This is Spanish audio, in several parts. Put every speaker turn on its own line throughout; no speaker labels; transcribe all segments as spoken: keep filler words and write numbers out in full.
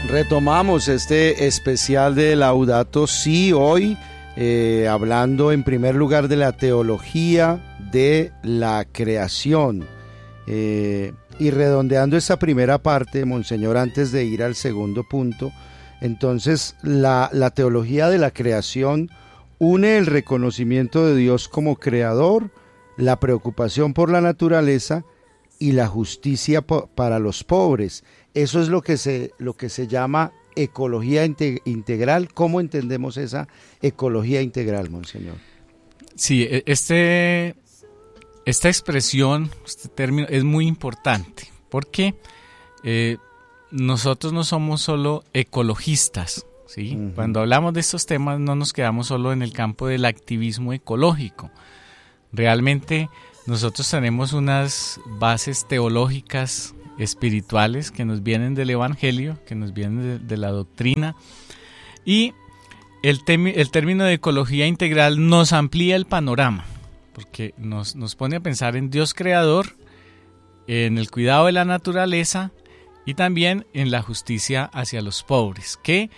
Retomamos este especial de Laudato Si hoy, eh, hablando en primer lugar de la teología de la creación. Eh, y redondeando esta primera parte, Monseñor, antes de ir al segundo punto, entonces la, la teología de la creación une el reconocimiento de Dios como creador, la preocupación por la naturaleza y la justicia po- para los pobres. Eso es lo que se, lo que se llama ecología inte- integral. ¿Cómo entendemos esa ecología integral, Monseñor?
Sí, este, esta expresión, este término es muy importante porque eh, nosotros no somos solo ecologistas, ¿sí? Uh-huh. Cuando hablamos de estos temas no nos quedamos solo en el campo del activismo ecológico. Realmente nosotros tenemos unas bases teológicas espirituales que nos vienen del Evangelio, que nos vienen de, de la doctrina, y el, temi, el término de ecología integral nos amplía el panorama, porque nos, nos pone a pensar en Dios creador, en el cuidado de la naturaleza y también en la justicia hacia los pobres, que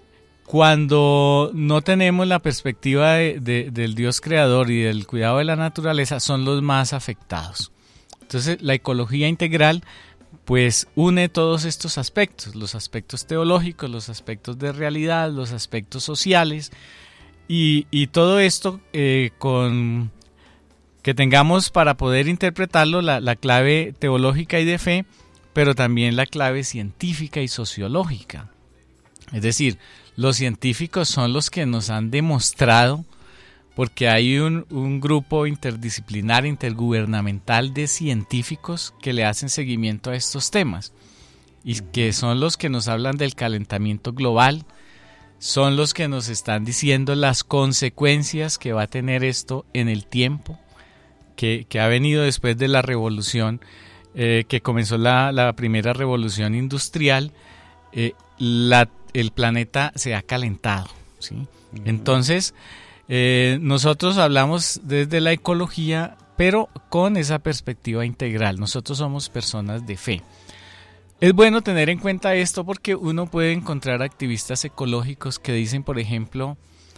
cuando no tenemos la perspectiva de, de, del Dios creador y del cuidado de la naturaleza son los más afectados. Entonces la ecología integral pues une todos estos aspectos, los aspectos teológicos, los aspectos de realidad, los aspectos sociales y, y todo esto eh, con que tengamos para poder interpretarlo la, la clave teológica y de fe, pero también la clave científica y sociológica. Es decir, los científicos son los que nos han demostrado, porque hay un, un grupo interdisciplinar, intergubernamental de científicos que le hacen seguimiento a estos temas y que son los que nos hablan del calentamiento global, son los que nos están diciendo las consecuencias que va a tener esto en el tiempo, que, que ha venido después de la revolución, eh, que comenzó la, la primera revolución industrial, eh, la, el planeta se ha calentado, ¿sí? Uh-huh. Entonces, Eh, nosotros hablamos desde la ecología, pero con esa perspectiva integral. Nosotros somos personas de fe. Es bueno tener en cuenta esto porque uno puede encontrar activistas ecológicos que dicen, por ejemplo,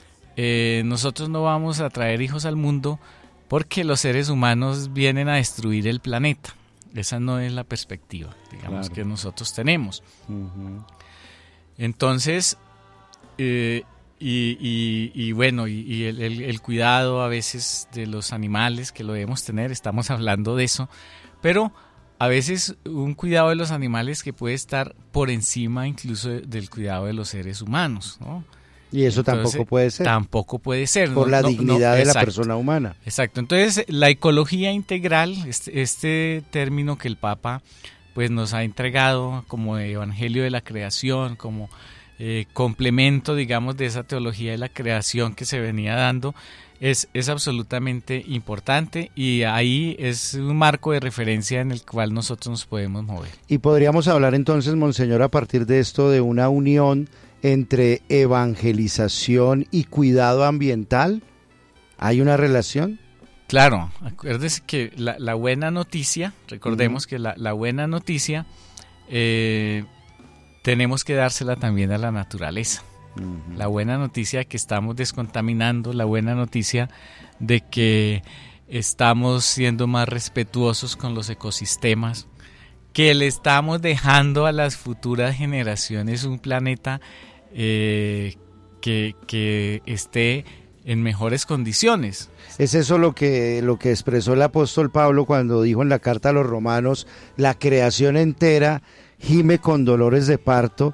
eh, nosotros no vamos a traer hijos al mundo porque los seres humanos vienen a destruir el planeta. Esa no es la perspectiva, digamos, claro, que nosotros tenemos. Uh-huh. Entonces, eh, Y, y, y bueno, y, y el, el, el cuidado a veces de los animales que lo debemos tener, estamos hablando de eso, pero a veces un cuidado de los animales que puede estar por encima incluso del cuidado de los seres humanos, ¿no?
Y eso entonces, tampoco puede ser.
Tampoco puede ser.
Por
no,
la
no,
dignidad
no,
de
exacto,
la persona humana.
Exacto. Entonces, la ecología integral, este, este término que el Papa pues nos ha entregado como evangelio de la creación, como Eh, complemento, digamos, de esa teología de la creación que se venía dando, es, es absolutamente importante y ahí es un marco de referencia en el cual nosotros nos podemos mover.
Y podríamos hablar entonces, Monseñor, a partir de esto, de una unión entre evangelización y cuidado ambiental. ¿Hay una relación?
Claro, acuérdese que la, la buena noticia, recordemos uh-huh. que la, la buena noticia eh, tenemos que dársela también a la naturaleza. Uh-huh. La buena noticia de que estamos descontaminando, la buena noticia de que estamos siendo más respetuosos con los ecosistemas, que le estamos dejando a las futuras generaciones un planeta eh, que, que esté en mejores condiciones.
Es eso lo que, lo que expresó el apóstol Pablo cuando dijo en la carta a los romanos: la creación entera gime con dolores de parto,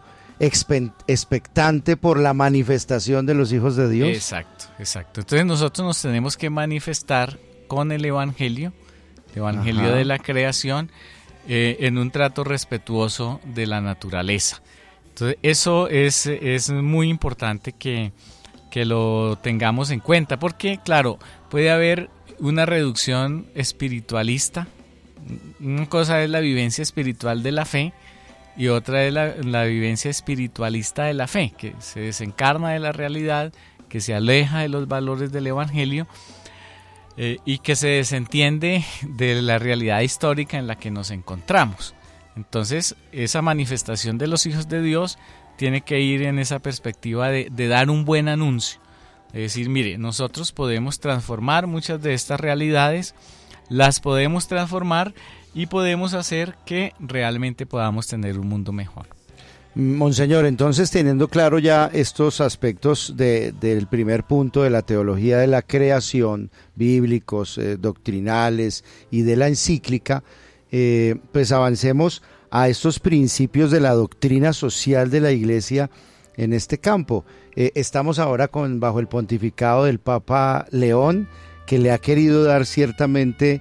expectante por la manifestación de los hijos de Dios.
Exacto, exacto. Entonces nosotros nos tenemos que manifestar con el evangelio, el evangelio Ajá. de la creación, eh, en un trato respetuoso de la naturaleza. Entonces eso es, es muy importante que, que lo tengamos en cuenta, porque claro, puede haber una reducción espiritualista. Una cosa es la vivencia espiritual de la fe, y otra es la, la vivencia espiritualista de la fe, que se desencarna de la realidad, que se aleja de los valores del evangelio eh, y que se desentiende de la realidad histórica en la que nos encontramos. Entonces, esa manifestación de los hijos de Dios tiene que ir en esa perspectiva de, de dar un buen anuncio. Es decir, mire, nosotros podemos transformar muchas de estas realidades, las podemos transformar y podemos hacer que realmente podamos tener un mundo mejor.
Monseñor, entonces teniendo claro ya estos aspectos de, del primer punto de la teología de la creación, bíblicos, eh, doctrinales y de la encíclica, eh, pues avancemos a estos principios de la doctrina social de la Iglesia en este campo. Eh, estamos ahora con bajo el pontificado del Papa León, que le ha querido dar ciertamente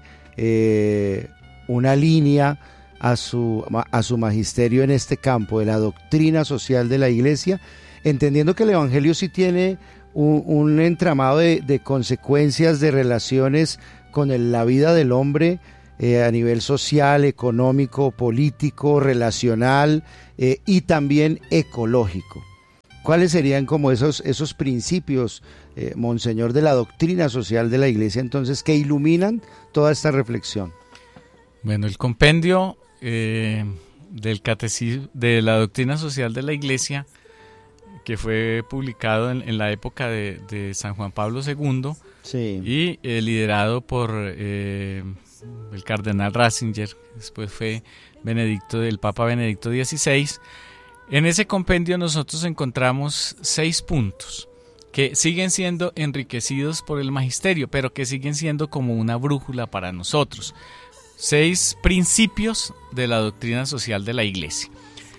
eh, una línea a su, a su magisterio en este campo de la doctrina social de la Iglesia, entendiendo que el Evangelio sí tiene un, un entramado de, de consecuencias, de relaciones con el, la vida del hombre eh, a nivel social, económico, político, relacional eh, y también ecológico. ¿Cuáles serían como esos, esos principios, eh, Monseñor, de la doctrina social de la Iglesia, entonces, que iluminan toda esta reflexión?
Bueno, el compendio eh, del catecismo de la doctrina social de la Iglesia, que fue publicado en, en la época de, de San Juan Pablo segundo, sí. y eh, liderado por eh, el cardenal Ratzinger, después fue Benedicto, el Papa Benedicto dieciséis. En ese compendio nosotros encontramos seis puntos que siguen siendo enriquecidos por el magisterio, pero que siguen siendo como una brújula para nosotros. Seis principios de la doctrina social de la Iglesia.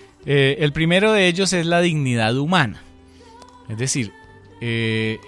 Eh, el primero de ellos es la dignidad humana. Es decir, eh,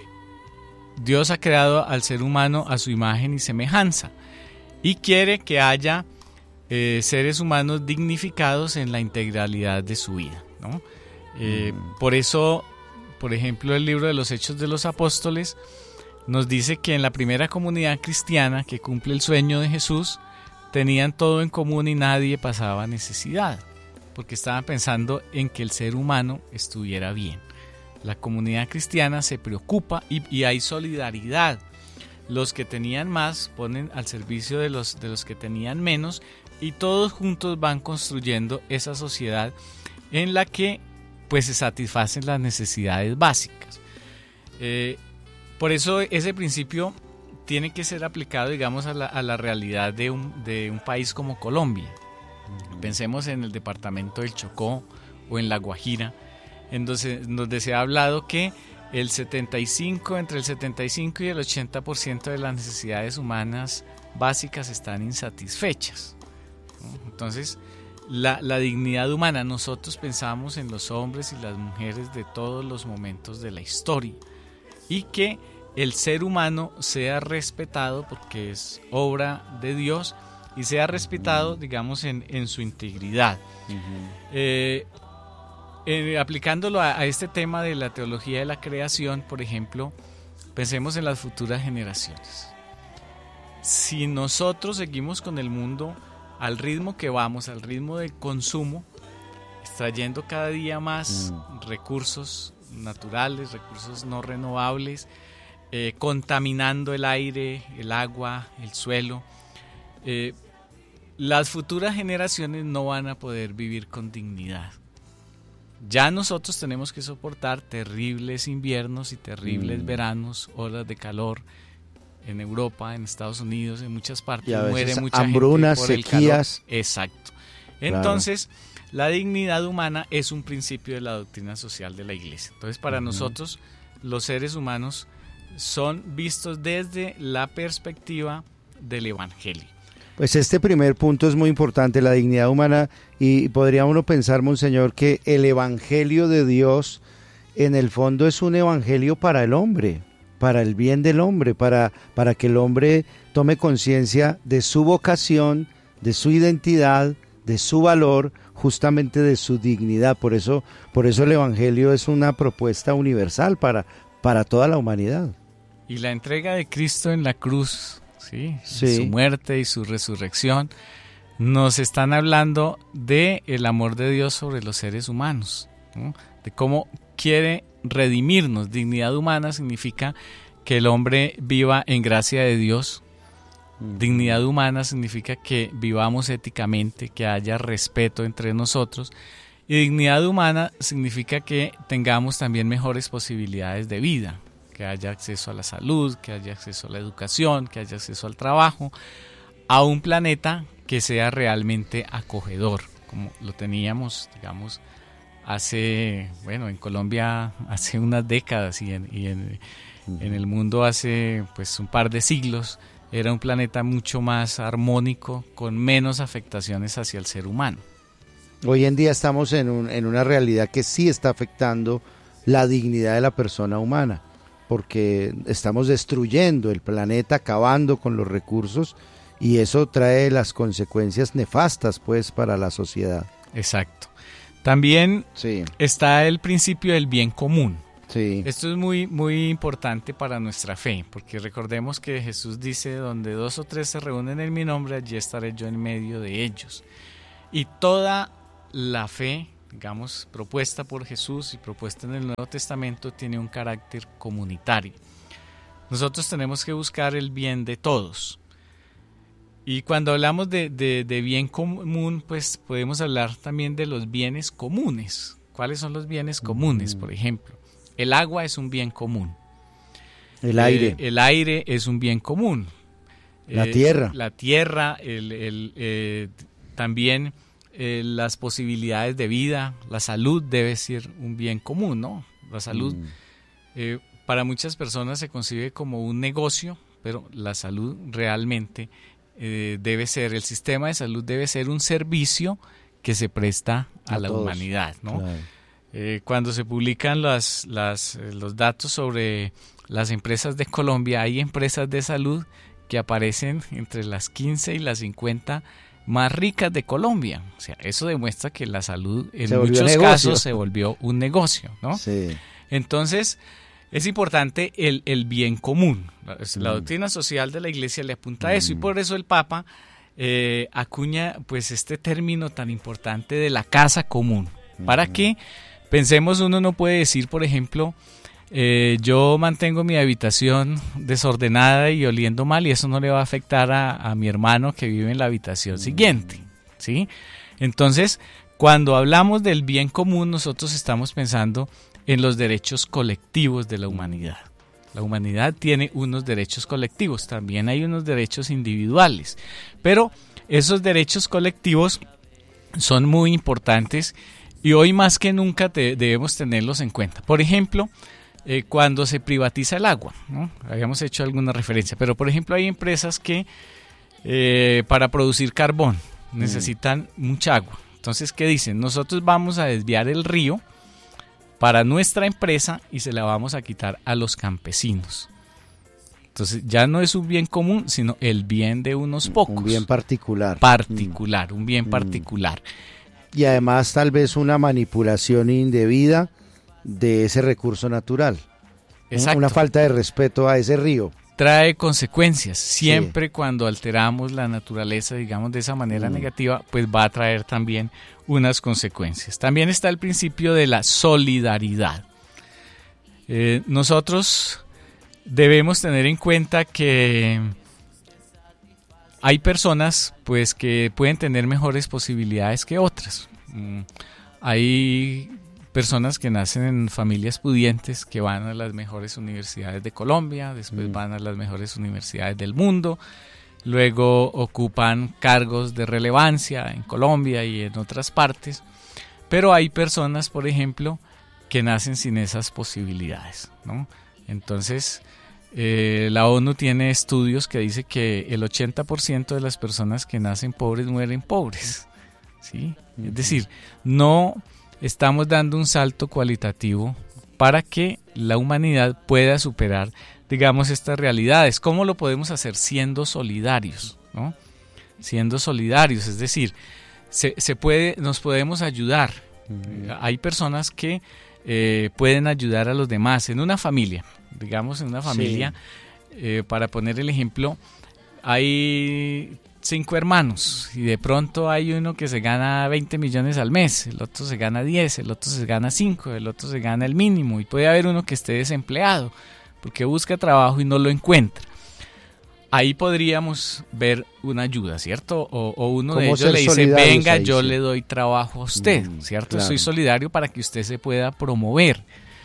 Dios ha creado al ser humano a su imagen y semejanza y quiere que haya eh, seres humanos dignificados en la integralidad de su vida, ¿no? Eh, mm. Por eso, por ejemplo, el libro de los Hechos de los Apóstoles nos dice que en la primera comunidad cristiana que cumple el sueño de Jesús, tenían todo en común y nadie pasaba necesidad, porque estaban pensando en que el ser humano estuviera bien. La comunidad cristiana se preocupa y, y hay solidaridad. Los que tenían más ponen al servicio de los, de los que tenían menos y todos juntos van construyendo esa sociedad en la que pues se satisfacen las necesidades básicas. Eh, por eso ese principio tiene que ser aplicado, digamos, a la, a la realidad de un, de un país como Colombia. Pensemos en el departamento del Chocó o en La Guajira, en donde, donde se ha hablado que el setenta y cinco, entre el setenta y cinco y el ochenta por ciento de las necesidades humanas básicas están insatisfechas, ¿no? Entonces, la, la dignidad humana, nosotros pensamos en los hombres y las mujeres de todos los momentos de la historia y que el ser humano sea respetado porque es obra de Dios y sea respetado, digamos, en, en su integridad. Uh-huh. Eh, eh, aplicándolo a, a este tema de la teología de la creación, por ejemplo, pensemos en las futuras generaciones. Si nosotros seguimos con el mundo al ritmo que vamos, al ritmo del consumo, extrayendo cada día más uh-huh. recursos naturales, recursos no renovables, Eh, contaminando el aire, el agua, el suelo, eh, las futuras generaciones no van a poder vivir con dignidad. Ya nosotros tenemos que soportar terribles inviernos y terribles mm. veranos, olas de calor en Europa, en Estados Unidos, en muchas partes.
Y a veces
muere mucha
hambrunas,
gente por
sequías.
El calor. Exacto. Entonces, claro. La dignidad humana es un principio de la doctrina social de la Iglesia. Entonces, para uh-huh. nosotros, los seres humanos son vistos desde la perspectiva del Evangelio.
Pues este primer punto es muy importante, la dignidad humana, y podría uno pensar, Monseñor, que el Evangelio de Dios en el fondo es un evangelio para el hombre, para el bien del hombre, para, para que el hombre tome conciencia de su vocación, de su identidad, de su valor, justamente de su dignidad. Por eso, por eso el Evangelio es una propuesta universal para, para toda la humanidad.
Y la entrega de Cristo en la cruz, ¿sí?
Sí.
Su muerte y su resurrección, nos están hablando de el amor de Dios sobre los seres humanos, ¿no? De cómo quiere redimirnos. Dignidad humana significa que el hombre viva en gracia de Dios, Mm. Dignidad humana significa que vivamos éticamente, que haya respeto entre nosotros. Y dignidad humana significa que tengamos también mejores posibilidades de vida, que haya acceso a la salud, que haya acceso a la educación, que haya acceso al trabajo, a un planeta que sea realmente acogedor, como lo teníamos, digamos, hace, bueno, en Colombia hace unas décadas y en, y en, en el mundo hace pues un par de siglos. Era un planeta mucho más armónico, con menos afectaciones hacia el ser humano.
Hoy en día estamos en, un, en una realidad que sí está afectando la dignidad de la persona humana, porque estamos destruyendo el planeta, acabando con los recursos, y eso trae las consecuencias nefastas pues para la sociedad.
Exacto. También
sí.
está el principio del bien común.
Sí.
Esto es muy, muy importante para nuestra fe, porque recordemos que Jesús dice, donde dos o tres se reúnen en mi nombre, allí estaré yo en medio de ellos. Y toda la fe, digamos, propuesta por Jesús y propuesta en el Nuevo Testamento, tiene un carácter comunitario. Nosotros tenemos que buscar el bien de todos. Y cuando hablamos de, de, de bien común, pues podemos hablar también de los bienes comunes. ¿Cuáles son los bienes comunes? Por ejemplo, el agua es un bien común.
El aire.
Eh, el aire es un bien común.
La
eh,
tierra.
La tierra, el, el, eh, también eh, las posibilidades de vida, la salud debe ser un bien común, ¿no? La salud mm. eh, para muchas personas se concibe como un negocio, pero la salud realmente eh, debe ser, el sistema de salud debe ser un servicio que se presta a, a la todos. Humanidad, ¿no? Claro. Eh, cuando se publican las, las, los datos sobre las empresas de Colombia, hay empresas de salud que aparecen entre las quince y las cincuenta más ricas de Colombia. O sea, eso demuestra que la salud en se muchos casos se volvió un negocio, ¿no?
Sí.
Entonces, es importante el, el bien común. La, mm. la doctrina social de la Iglesia le apunta a eso, mm. y por eso el Papa eh, acuña pues este término tan importante de la casa común. Mm. Para que pensemos, uno no puede decir, por ejemplo, eh, yo mantengo mi habitación desordenada y oliendo mal y eso no le va a afectar a, a mi hermano que vive en la habitación siguiente, ¿sí? Entonces, cuando hablamos del bien común, nosotros estamos pensando en los derechos colectivos de la humanidad. La humanidad tiene unos derechos colectivos, también hay unos derechos individuales, pero esos derechos colectivos son muy importantes y hoy más que nunca te, debemos tenerlos en cuenta. Por ejemplo, eh, cuando se privatiza el agua, ¿no? Habíamos hecho alguna referencia, pero por ejemplo hay empresas que eh, para producir carbón necesitan mm. mucha agua. Entonces, ¿qué dicen? Nosotros vamos a desviar el río para nuestra empresa y se la vamos a quitar a los campesinos. Entonces ya no es un bien común, sino el bien de unos pocos.
Un bien particular.
Particular, mm. un bien
mm.
particular.
Y además tal vez una manipulación indebida de ese recurso natural.
Exacto.
Una falta de respeto a ese río.
Trae consecuencias. Siempre sí. Cuando alteramos la naturaleza, digamos de esa manera mm. negativa, pues va a traer también unas consecuencias. También está el principio de la solidaridad. Eh, nosotros debemos tener en cuenta que hay personas pues que pueden tener mejores posibilidades que otras. Mm, hay personas que nacen en familias pudientes que van a las mejores universidades de Colombia, después mm. van a las mejores universidades del mundo, luego ocupan cargos de relevancia en Colombia y en otras partes, pero hay personas, por ejemplo, que nacen sin esas posibilidades, ¿no? Entonces, eh, la ONU tiene estudios que dice que el ochenta por ciento de las personas que nacen pobres mueren pobres, ¿sí? Mm. Es decir, no estamos dando un salto cualitativo para que la humanidad pueda superar, digamos, estas realidades. ¿Cómo lo podemos hacer? Siendo solidarios, ¿no? Siendo solidarios, es decir, se, se puede, nos podemos ayudar. Uh-huh. Hay personas que eh, pueden ayudar a los demás. En una familia, digamos, en una familia, sí. eh, para poner el ejemplo, hay cinco hermanos y de pronto hay uno que se gana veinte millones al mes, el otro se gana diez, el otro se gana cinco, el otro se gana el mínimo y puede haber uno que esté desempleado porque busca trabajo y no lo encuentra. ahí podríamos ver una ayuda, ¿cierto? O, o uno de
¿Cómo
ellos
ser
le dice,
solidarios
venga,
ahí,
yo
sí.
le doy trabajo a usted,
Mm,
¿cierto?
claro.
Soy solidario para que usted se pueda promover.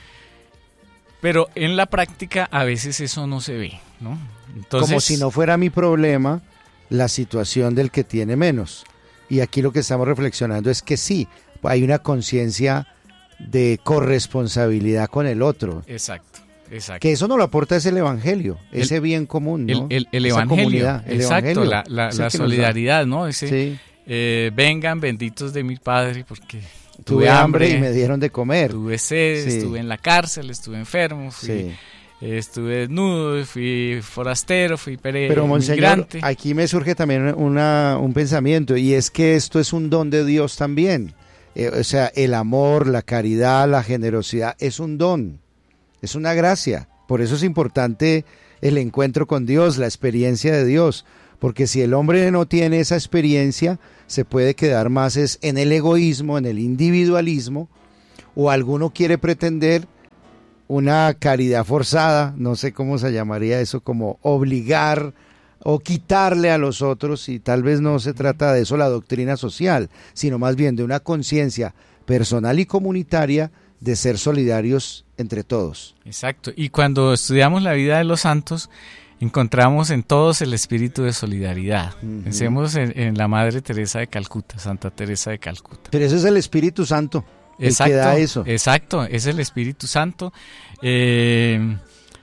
Pero en la práctica a veces eso no se ve, ¿no? Entonces,
como si no fuera mi problema la situación del que tiene menos. Y aquí lo que estamos reflexionando es que sí, hay una conciencia de corresponsabilidad con el otro.
Exacto, exacto.
Que eso no lo aporta es el evangelio, el, ese bien común, ¿no?
El, el, el
Esa
evangelio,
comunidad, el
exacto,
evangelio,
la, la, la
que
solidaridad, ¿no? Ese,
sí.
eh, vengan benditos de mi Padre porque
tuve,
tuve
hambre,
hambre
y me dieron de comer.
Tuve sed,
sí.
estuve en la cárcel, estuve enfermo, fui,
sí.
eh, estuve desnudo, fui forastero, fui pere
Pero monseñor,
migrante.
aquí me surge también una, un pensamiento, y es que esto es un don de Dios también. Eh, o sea, el amor, la caridad, la generosidad es un don, es una gracia. Por eso es importante el encuentro con Dios, la experiencia de Dios, porque si el hombre no tiene esa experiencia, se puede quedar más es en el egoísmo, en el individualismo, o alguno quiere pretender una caridad forzada, no sé cómo se llamaría eso, como obligar o quitarle a los otros, y tal vez no se trata de eso la doctrina social, sino más bien de una conciencia personal y comunitaria de ser solidarios entre todos.
Exacto, y cuando estudiamos la vida de los santos, encontramos en todos el espíritu de solidaridad. Uh-huh. Pensemos en, en la Madre Teresa de Calcuta, Santa Teresa de Calcuta.
Pero ese es el Espíritu Santo, el
exacto,
que da eso.
Exacto, es el Espíritu Santo, eh,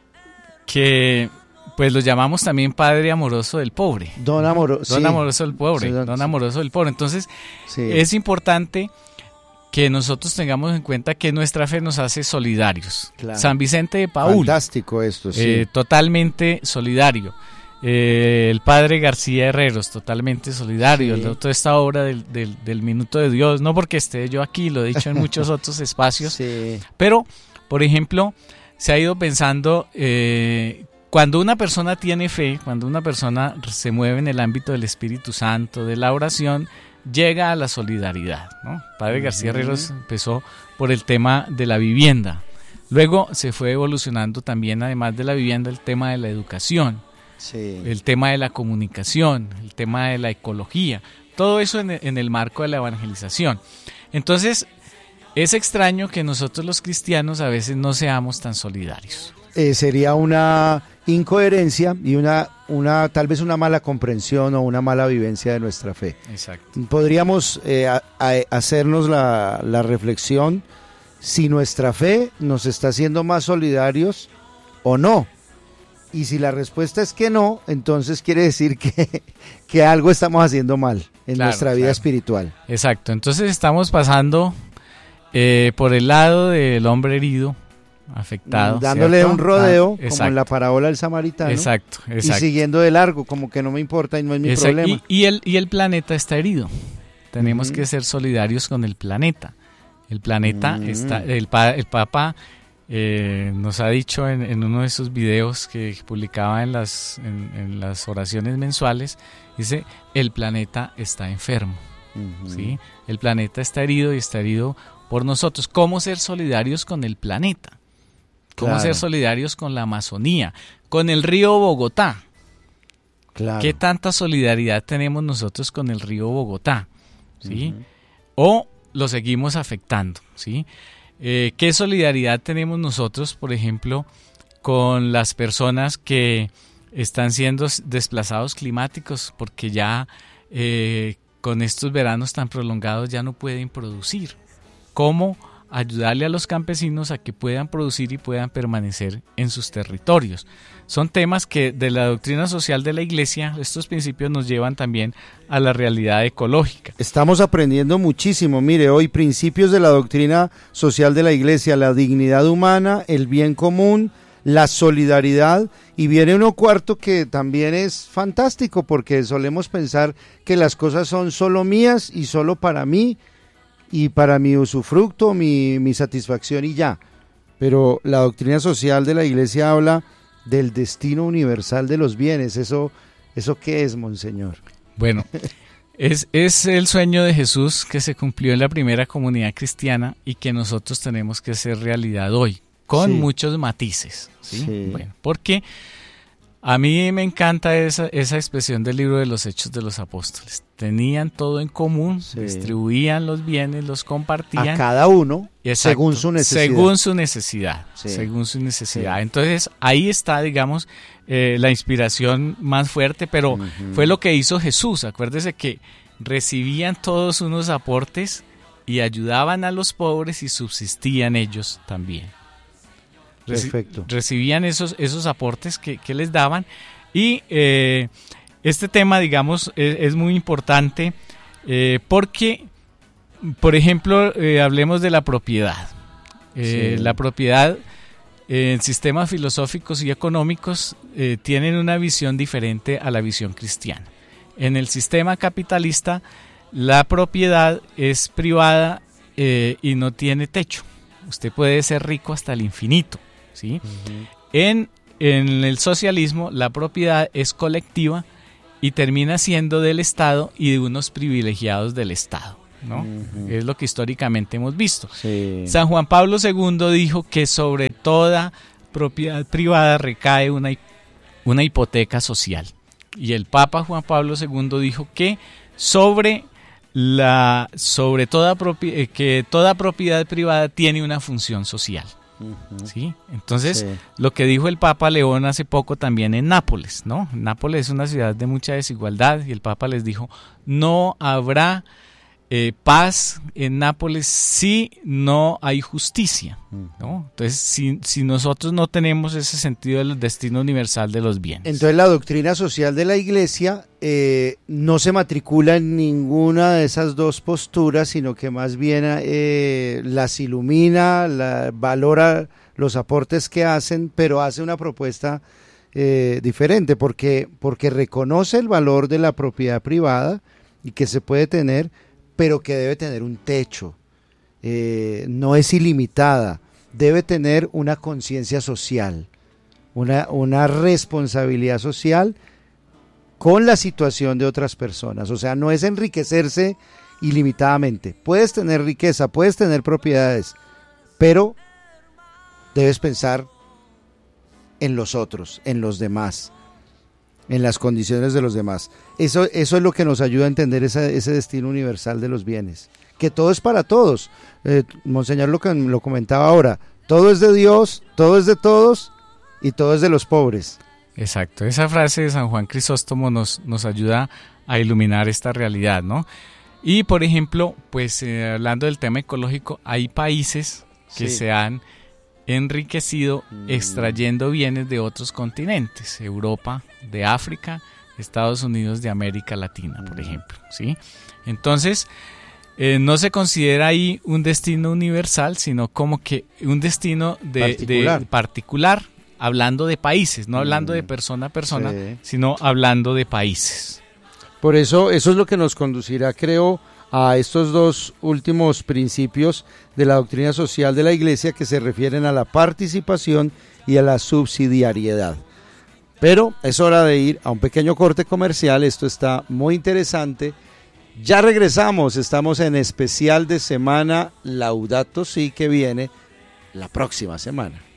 que pues lo llamamos también Padre amoroso del pobre.
Don, amoro,
don
sí.
amoroso del pobre,
sí, don,
don
sí.
amoroso del pobre. Entonces, sí. es importante que nosotros tengamos en cuenta que nuestra fe nos hace solidarios. Claro. San Vicente de Paúl.
Fantástico esto, sí.
Eh, totalmente solidario. Eh, el Padre García Herreros, totalmente solidario. Sí. Toda esta obra del, del, del Minuto de Dios, no porque esté yo aquí, lo he dicho en muchos otros espacios,
sí.
pero, por ejemplo, se ha ido pensando, eh, cuando una persona tiene fe, cuando una persona se mueve en el ámbito del Espíritu Santo, de la oración, llega a la solidaridad, ¿no? Padre uh-huh. García Herreros empezó por el tema de la vivienda, luego se fue evolucionando también, además de la vivienda, el tema de la educación, sí. el tema de la comunicación, el tema de la ecología, todo eso en, en el marco de la evangelización. Entonces, es extraño que nosotros los cristianos a veces no seamos tan solidarios.
Eh, sería una incoherencia y una, una tal vez una mala comprensión o una mala vivencia de nuestra fe.
Exacto.
Podríamos eh, a, a hacernos la, la reflexión si nuestra fe nos está haciendo más solidarios o no. Y si la respuesta es que no, entonces quiere decir que, que algo estamos haciendo mal en claro, nuestra vida claro. espiritual.
Exacto. Entonces estamos pasando eh, por el lado del hombre herido, afectado,
dándole
¿cierto?
un rodeo,
ah,
como en la parábola del samaritano,
exacto, exacto.
y siguiendo de largo, como que no me importa y no es mi
exacto.
problema.
Y, y, el, y el planeta está herido, tenemos uh-huh. que ser solidarios con el planeta, el planeta uh-huh. está, el, el Papa eh, nos ha dicho en, en uno de esos videos que publicaba en las, en, en las oraciones mensuales, dice, el planeta está enfermo, uh-huh. ¿sí? El planeta está herido y está herido por nosotros. ¿Cómo ser solidarios con el planeta? ¿Cómo claro. ser solidarios con la Amazonía? Con el río Bogotá.
Claro.
¿Qué tanta solidaridad tenemos nosotros con el río Bogotá? ¿Sí?
Uh-huh.
¿O lo seguimos afectando? ¿Sí? Eh, ¿Qué solidaridad tenemos nosotros, por ejemplo, con las personas que están siendo desplazados climáticos porque ya eh, con estos veranos tan prolongados ya no pueden producir? ¿Cómo ayudarle a los campesinos a que puedan producir y puedan permanecer en sus territorios? Son temas que de la doctrina social de la Iglesia, estos principios nos llevan también a la realidad ecológica.
Estamos aprendiendo muchísimo. Mire, hoy principios de la doctrina social de la Iglesia, la dignidad humana, el bien común, la solidaridad, y viene uno cuarto que también es fantástico porque solemos pensar que las cosas son solo mías y solo para mí, y para mi usufructo, mi, mi satisfacción y ya. Pero la doctrina social de la Iglesia habla del destino universal de los bienes. ¿Eso, eso qué es, monseñor?
Bueno, es, es el sueño de Jesús que se cumplió en la primera comunidad cristiana y que nosotros tenemos que hacer realidad hoy, con sí. muchos matices. ¿sí?
Sí.
Bueno, porque A mí me encanta esa, esa expresión del libro de los Hechos de los Apóstoles. Tenían todo en común, sí. distribuían los bienes, los compartían.
A cada uno,
Exacto,
según su necesidad.
Según su necesidad, sí. según su necesidad. Sí. Entonces, ahí está, digamos, eh, la inspiración más fuerte, pero uh-huh. fue lo que hizo Jesús. Acuérdese que recibían todos unos aportes y ayudaban a los pobres y subsistían ellos también.
Perfecto.
Recibían esos, esos aportes que, que les daban y eh, este tema, digamos, es, es muy importante eh, porque, por ejemplo, eh, hablemos de la propiedad. Eh, sí. La propiedad eh, en sistemas filosóficos y económicos eh, tienen una visión diferente a la visión cristiana. En el sistema capitalista, la propiedad es privada eh, y no tiene techo. Usted puede ser rico hasta el infinito. ¿Sí? Uh-huh. en, en el socialismo la propiedad es colectiva y termina siendo del Estado y de unos privilegiados del Estado, ¿no? Uh-huh. Es lo que históricamente hemos visto. Sí. San Juan Pablo segundo dijo que sobre toda propiedad privada recae una, una hipoteca social, y el Papa Juan Pablo segundo dijo que sobre la sobre toda propi- que toda propiedad privada tiene una función social. Uh-huh. ¿Sí? Entonces, sí. lo que dijo el Papa León hace poco también en Nápoles, ¿no? Nápoles es una ciudad de mucha desigualdad y el Papa les dijo, no habrá eh, paz en Nápoles si no hay justicia, ¿no? Entonces, si, si nosotros no tenemos ese sentido del destino universal de los bienes.
Entonces, la doctrina social de la Iglesia eh, no se matricula en ninguna de esas dos posturas, sino que más bien eh, las ilumina, la, valora los aportes que hacen, pero hace una propuesta eh, diferente, porque, porque reconoce el valor de la propiedad privada y que se puede tener, pero que debe tener un techo, eh, no es ilimitada, debe tener una conciencia social, una, una responsabilidad social con la situación de otras personas. O sea, no es enriquecerse ilimitadamente. Puedes tener riqueza, puedes tener propiedades, pero debes pensar en los otros, en los demás, en las condiciones de los demás. Eso, eso es lo que nos ayuda a entender esa, ese destino universal de los bienes, que todo es para todos. Eh, Monseñor lo, lo comentaba ahora, todo es de Dios, todo es de todos y todo es de los pobres.
Exacto, esa frase de San Juan Crisóstomo nos, nos ayuda a iluminar esta realidad, ¿no? Y por ejemplo, pues eh, hablando del tema ecológico, hay países que sí. se han enriquecido mm. extrayendo bienes de otros continentes, Europa, de África, Estados Unidos de América Latina, mm. por ejemplo, ¿sí? Entonces, eh, no se considera ahí un destino universal, sino como que un destino de particular, de particular hablando de países, no hablando mm. de persona a persona, sí. sino hablando de países.
Por eso, eso es lo que nos conducirá, creo, a estos dos últimos principios de la doctrina social de la Iglesia que se refieren a la participación y a la subsidiariedad. Pero es hora de ir a un pequeño corte comercial, esto está muy interesante. Ya regresamos, estamos en especial de semana Laudato Si, que viene la próxima semana.